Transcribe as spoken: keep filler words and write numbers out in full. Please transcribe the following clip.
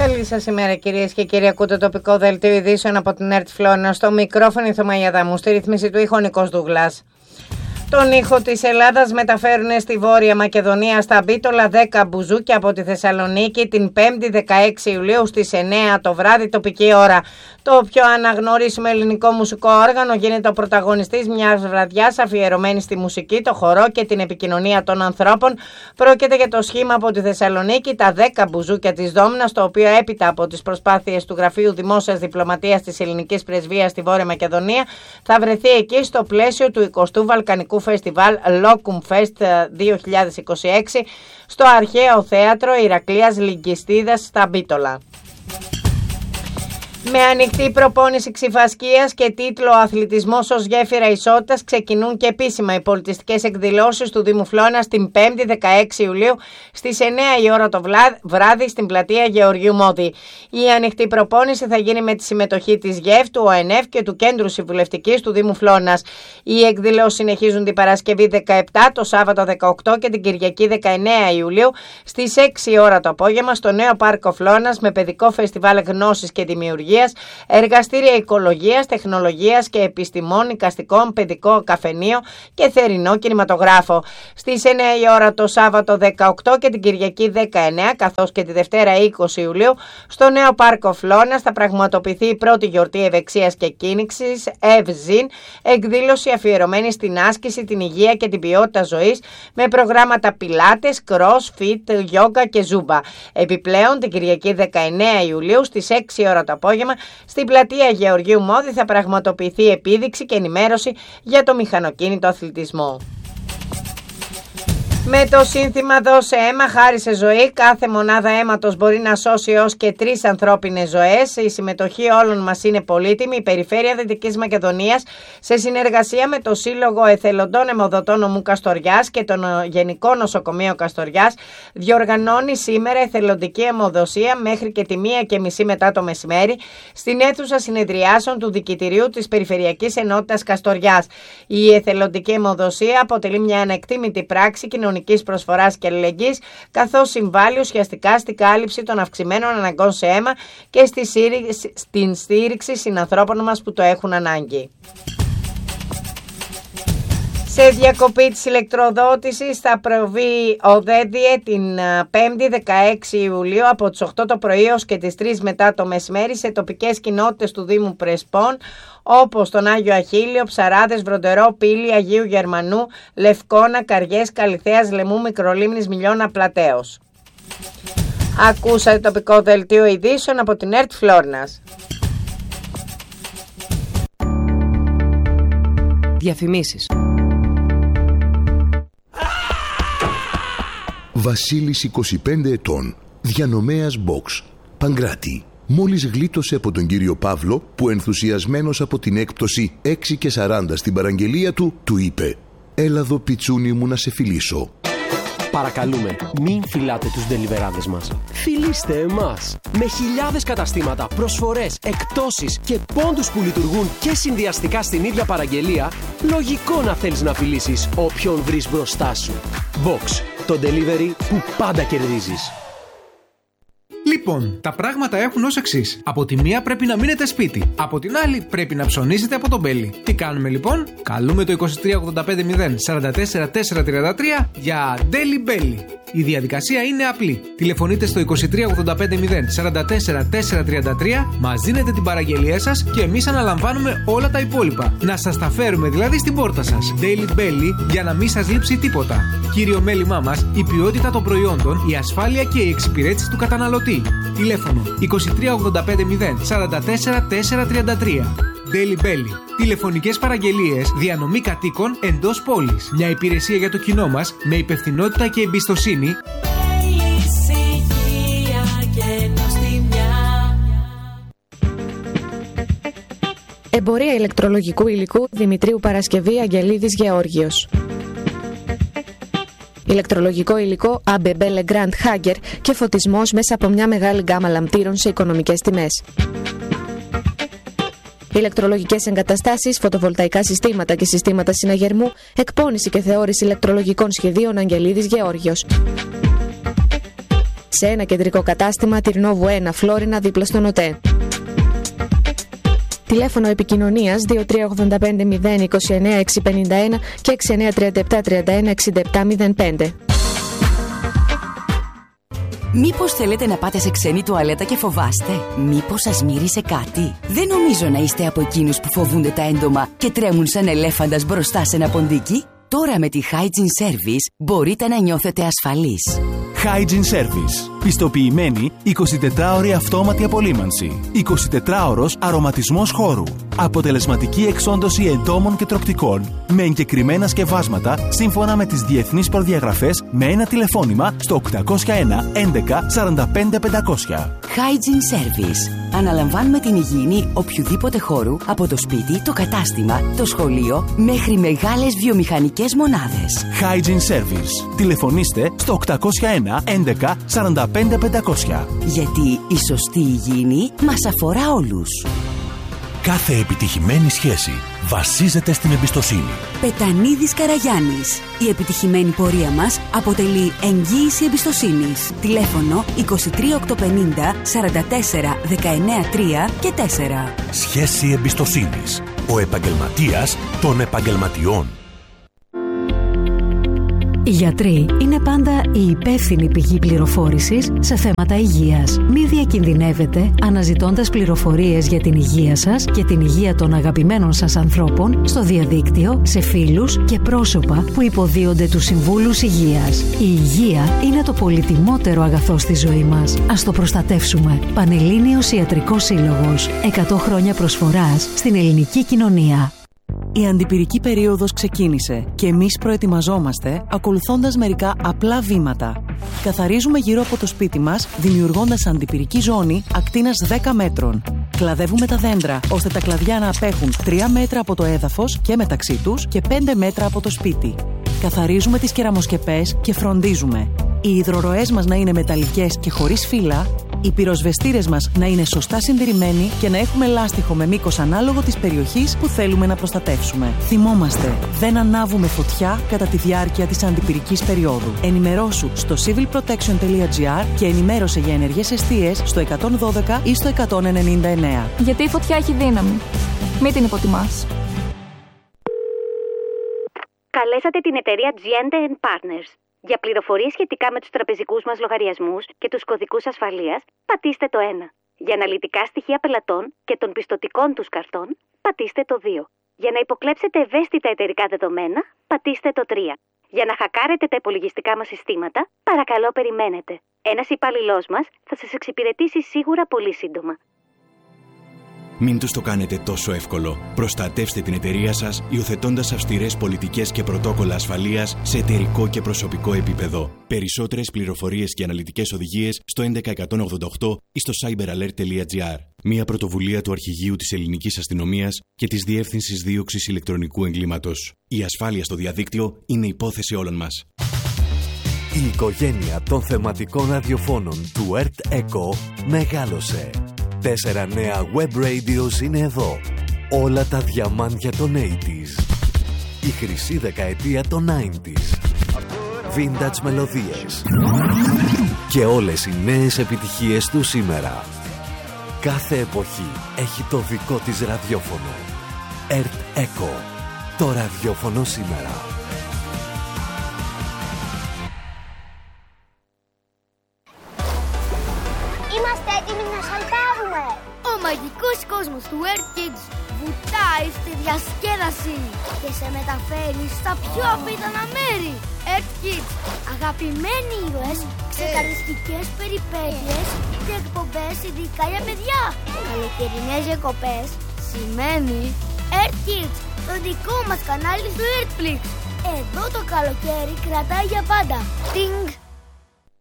Καλή σας ημέρα κυρίες και κύριοι. Ακούτε το τοπικό δελτίο ειδήσεων από την ΕΡΤ Φλόρινα. Στο μικρόφωνο η Θωμαία Αδαμού, στη ρύθμιση του ήχου Νικός Δούγλας. Τον ήχο της Ελλάδας μεταφέρουν στη Βόρεια Μακεδονία στα Μπίτολα δέκα μπουζούκια από τη Θεσσαλονίκη την πέμπτη δεκαέξι Ιουλίου στις εννέα το βράδυ τοπική ώρα. Το πιο αναγνωρίσιμο ελληνικό μουσικό όργανο γίνεται ο πρωταγωνιστής μιας βραδιάς αφιερωμένη στη μουσική, το χορό και την επικοινωνία των ανθρώπων. Πρόκειται για το σχήμα από τη Θεσσαλονίκη, τα δέκα μπουζούκια της Δόμνας, το οποίο έπειτα από τις προσπάθειες του Γραφείου Δημόσιας Διπλωματίας της Ελληνικής Πρεσβείας στη Βόρεια Μακεδονία θα βρεθεί εκεί στο πλαίσιο του εικοστού Βαλκανικού Φεστιβάλ Locum Fest δύο χιλιάδες είκοσι έξι στο αρχαίο θέατρο Ηρακλείας Λυγκιστίδας στα Μπίτολα. Με ανοιχτή προπόνηση ξιφασκίας και τίτλο «Αθλητισμός ως γέφυρα ισότητας» ξεκινούν και επίσημα οι πολιτιστικές εκδηλώσεις του Δήμου Φλόρινας την πέμπτη δεκαέξι Ιουλίου στις εννέα η ώρα το βράδυ στην πλατεία Γεωργίου Μόδη. Η ανοιχτή προπόνηση θα γίνει με τη συμμετοχή της ΓΕΦ, του ΟΕΝΕΦ και του Κέντρου Συμβουλευτικής του Δήμου Φλόρινας. Οι εκδηλώσεις συνεχίζουν την Παρασκευή δεκαεπτά, το Σάββατο δεκαοκτώ και την Κυριακή δεκαεννέα Ιουλίου στις έξι η ώρα το απόγευμα στο νέο Πάρκο Φλόρινας με παιδικό φεστιβάλ γνώσης και δημιουργίας, εργαστήρια οικολογίας, τεχνολογίας και επιστημών, εικαστικών, παιδικό καφενείο και θερινό κινηματογράφο. Στις εννέα η ώρα το Σάββατο δεκαοκτώ και την Κυριακή δεκαεννέα καθώς και τη Δευτέρα είκοσι Ιουλίου στο νέο Πάρκο Φλόρινας θα πραγματοποιηθεί η πρώτη γιορτή ευεξίας και κίνησης ΕΒΖΙΝ, εκδήλωση αφιερωμένη στην άσκηση, την υγεία και την ποιότητα ζωής με προγράμματα πιλάτες, crossfit, γιόγκα και ζούμπα. Επιπλέον την Κυριακή δεκαεννέα Ιουλίου στις έξι η ώρα το απόγευμα στην πλατεία Γεωργίου Μόδη θα πραγματοποιηθεί επίδειξη και ενημέρωση για το μηχανοκίνητο αθλητισμό. Με το σύνθημα «Δώσε αίμα, χάρισε ζωή», κάθε μονάδα αίματος μπορεί να σώσει έως και τρεις ανθρώπινες ζωές. Η συμμετοχή όλων μας είναι πολύτιμη. Η Περιφέρεια Δυτικής Μακεδονίας, σε συνεργασία με το Σύλλογο Εθελοντών Αιμοδοτών Νομού Καστοριάς και το Γενικό Νοσοκομείο Καστοριάς, διοργανώνει σήμερα εθελοντική αιμοδοσία μέχρι και τη μία και μισή μετά το μεσημέρι στην αίθουσα συνεδριάσεων του Δικητηρίου της Περιφερειακής Ενότητας Καστοριάς. Η εθελοντική αιμοδοσία αποτελεί μια ανεκτήμητη πράξη κοινωνικής προσφοράς και αλληλεγγύης, καθώς συμβάλλει ουσιαστικά στην κάλυψη των αυξημένων αναγκών σε αίμα και στη στήριξη, στην στήριξη συνανθρώπων μας που το έχουν ανάγκη. Σε διακοπή της ηλεκτροδότησης θα προβεί ο ΔΕΔΙΕ την πέμπτη δεκαέξι Ιουλίου από τις οκτώ το πρωί ως και τις τρεις μετά το μεσημέρι σε τοπικές κοινότητες του Δήμου Πρεσπών όπως τον Άγιο Αχίλιο, Ψαράδες, Βροντερό, Πύλη, Αγίου Γερμανού, Λευκόνα, Καριές, Καλυθέας, Λεμού, Μικρολίμνης, Μιλιώνα, Πλατέως. Ακούσατε τοπικό δελτίο ειδήσεων από την ΕΡΤ Φλόρινας. Διαφημίσεις. Βασίλης, είκοσι πέντε ετών, διανομέας box, Παγκράτη. Μόλις γλίτωσε από τον κύριο Παύλο που ενθουσιασμένος από την έκπτωση έξι και σαράντα στην παραγγελία του, του είπε «Έλα εδώ πιτσούνι μου να σε φιλήσω». Παρακαλούμε, μην φυλάτε τους ντελιβεράδες μας. Φιλήστε εμάς. Με χιλιάδες καταστήματα, προσφορές, εκπτώσεις και πόντους που λειτουργούν και συνδυαστικά στην ίδια παραγγελία, λογικό να θέλεις να φιλήσεις όποιον βρεις μπροστά σου. Box, το delivery που πάντα κερδίζεις. Λοιπόν, τα πράγματα έχουν ως εξής. Από τη μία πρέπει να μείνετε σπίτι. Από την άλλη πρέπει να ψωνίσετε από τον Μπέλι. Τι κάνουμε λοιπόν? Καλούμε το είκοσι τρία ογδόντα πέντε μηδέν σαράντα τέσσερα τετρακόσια τριάντα τρία για Deli Belly. Η διαδικασία είναι απλή. Τηλεφωνείτε στο είκοσι τρία ογδόντα πέντε μηδέν σαράντα τέσσερα τετρακόσια τριάντα τρία, μας δίνετε την παραγγελία σας και εμείς αναλαμβάνουμε όλα τα υπόλοιπα. Να σας τα φέρουμε δηλαδή στην πόρτα σας. Deli Belly για να μην σας λείψει τίποτα. Κύριο μέλημά μας, η ποιότητα των προϊόντων, η ασφάλεια και η εξυπηρέτηση του καταναλωτή. Τηλέφωνο είκοσι τρία ογδόντα πέντε μηδέν σαράντα τέσσερα τετρακόσια τριάντα τρία. Deli Belly. Τηλεφωνικές παραγγελίες, διανομή κατοίκων εντός πόλης. Μια υπηρεσία για το κοινό μας με υπευθυνότητα και εμπιστοσύνη. Εμπορία ηλεκτρολογικού υλικού Δημητρίου Παρασκευή, Αγγελίδης Γεώργιος. Ηλεκτρολογικό υλικό έι μπι μπι Legrand Hager και φωτισμός μέσα από μια μεγάλη γκάμα λαμπτήρων σε οικονομικές τιμές. Ηλεκτρολογικές εγκαταστάσεις, φωτοβολταϊκά συστήματα και συστήματα συναγερμού, εκπώνηση και θεώρηση ηλεκτρολογικών σχεδίων Αγγελίδης Γεώργιος. σε ένα κεντρικό κατάστημα Τυρνόβου ένα Φλόρινα δίπλα στον ΟΤΕ. Τηλέφωνο επικοινωνίας δύο τρία οκτώ πέντε μηδέν είκοσι εννέα εξακόσια πενήντα ένα και έξι εννέα τρία επτά τριάντα ένα εξήντα επτά μηδέν πέντε. Μήπως θέλετε να πάτε σε ξένη τουαλέτα και φοβάστε? Μήπως σας μύρισε κάτι? Δεν νομίζω να είστε από εκείνους που φοβούνται τα έντομα και τρέμουν σαν ελέφαντας μπροστά σε ένα ποντίκι. Τώρα με τη Hygiene Service μπορείτε να νιώθετε ασφαλείς. Hygiene Service. Πιστοποιημένη εικοσιτετράωρη αυτόματη απολύμανση. εικοσιτετράωρος αρωματισμός χώρου. Αποτελεσματική εξόντωση εντόμων και τροκτικών. Με εγκεκριμένα σκευάσματα σύμφωνα με τις διεθνείς προδιαγραφές με ένα τηλεφώνημα στο οκτακόσια ένα έντεκα σαράντα πέντε πεντακόσια. Hygiene Service. Αναλαμβάνουμε την υγιεινή οποιοδήποτε χώρου από το σπίτι, το κατάστημα, το σχολείο μέχρι μεγάλες βιομηχανικές μονάδες. Hygiene Service. Τηλεφωνήστε στο οκτακόσια ένα έντεκα σαράντα πέντε πεντακόσια. Γιατί η σωστή υγιεινή μας αφορά όλους. Κάθε επιτυχημένη σχέση βασίζεται στην εμπιστοσύνη. Πετανίδης Καραγιάννης. Η επιτυχημένη πορεία μας αποτελεί εγγύηση εμπιστοσύνης. Τηλέφωνο είκοσι τρία οκτακόσια πενήντα σαράντα τέσσερα δεκαεννέα τρία και τέσσερα. Σχέση εμπιστοσύνης. Ο επαγγελματίας των επαγγελματιών. Οι γιατροί είναι πάντα η υπεύθυνη πηγή πληροφόρησης σε θέματα υγείας. Μη διακινδυνεύετε αναζητώντας πληροφορίες για την υγεία σας και την υγεία των αγαπημένων σας ανθρώπων στο διαδίκτυο, σε φίλους και πρόσωπα που υποδίονται τους συμβούλους υγείας. Η υγεία είναι το πολυτιμότερο αγαθό στη ζωή μας. Ας το προστατεύσουμε. Πανελλήνιος Ιατρικός Σύλλογος. εκατό χρόνια προσφοράς στην ελληνική κοινωνία. Η αντιπυρική περίοδος ξεκίνησε και εμείς προετοιμαζόμαστε ακολουθώντας μερικά απλά βήματα. Καθαρίζουμε γύρω από το σπίτι μας, δημιουργώντας αντιπυρική ζώνη ακτίνας δέκα μέτρων. Κλαδεύουμε τα δέντρα, ώστε τα κλαδιά να απέχουν τρία μέτρα από το έδαφος και μεταξύ τους και πέντε μέτρα από το σπίτι. Καθαρίζουμε τις κεραμοσκεπές και φροντίζουμε οι υδροροές μας να είναι μεταλλικές και χωρίς φύλλα, οι πυροσβεστήρες μας να είναι σωστά συντηρημένοι και να έχουμε λάστιχο με μήκος ανάλογο της περιοχής που θέλουμε να προστατεύσουμε. Θυμόμαστε, δεν ανάβουμε φωτιά κατά τη διάρκεια της αντιπυρικής περίοδου. Ενημερώσου στο civil protection τελεία gr και ενημέρωσε για ενεργές εστίες στο εκατόν δώδεκα ή στο εκατόν ενενήντα εννέα. Γιατί η φωτιά έχει δύναμη. Μην την υποτιμάς. Καλέσατε την εταιρεία τζι εντ εντ Partners. Για πληροφορίες σχετικά με τους τραπεζικούς μας λογαριασμούς και τους κωδικούς ασφαλείας, πατήστε το ένα. Για αναλυτικά στοιχεία πελατών και των πιστωτικών τους καρτών, πατήστε το δύο. Για να υποκλέψετε ευαίσθητα εταιρικά δεδομένα, πατήστε το τρία. Για να χακάρετε τα υπολογιστικά μας συστήματα, παρακαλώ περιμένετε. Ένας υπαλληλός μας θα σας εξυπηρετήσει σίγουρα πολύ σύντομα. Μην τους το κάνετε τόσο εύκολο. Προστατεύστε την εταιρεία σας υιοθετώντας αυστηρές πολιτικές και πρωτόκολλα ασφαλείας σε εταιρικό και προσωπικό επίπεδο. Περισσότερες πληροφορίες και αναλυτικές οδηγίες στο έντεκα εκατόν ογδόντα οκτώ ή στο cyber alert τελεία gr. Μια πρωτοβουλία του Αρχηγείου της Ελληνικής Αστυνομίας και της Διεύθυνσης Δίωξης Ηλεκτρονικού Εγκλήματος. Η ασφάλεια στο διαδίκτυο είναι υπόθεση όλων μας. Η οικογένεια των θεματικών ραδιοφώνων του Earth Echo μεγάλωσε. Τέσσερα νέα web radios είναι εδώ. Όλα τα διαμάντια των ογδόντα. Η χρυσή δεκαετία των ενενήντα. Vintage μελωδίες. Και όλες οι νέες επιτυχίες του σήμερα. Κάθε εποχή έχει το δικό της ραδιόφωνο. Earth Echo. Το ραδιόφωνο σήμερα. Είμαστε έτοιμοι να σαλτάρουμε! Ο μαγικός κόσμος του Earth Kids βουτάει στη διασκέδαση και σε μεταφέρει στα πιο απίθανα μέρη. Earth Kids, αγαπημένοι ήρωες, ξεκαρδιστικές περιπέτειες και εκπομπές ειδικά για παιδιά. Καλοκαιρινές διακοπές σημαίνει Earth Kids, το δικό μας κανάλι στο Earthflix. Εδώ το καλοκαίρι κρατάει για πάντα. Τινγκ!